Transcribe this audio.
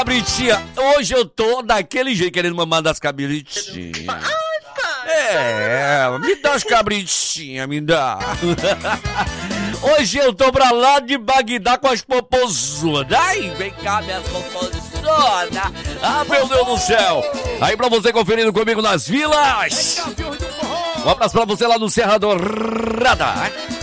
cabritinha. Hoje eu tô daquele jeito, querendo mamar das cabritinhas. Me dá as cabritinhas, me dá. Hoje eu tô pra lá de Bagdá com as popozudas. Ai, vem cá, minhas popozudas. Ah, meu Deus do céu. Aí pra você conferindo comigo nas vilas. Um abraço pra você lá no Serra Dourada.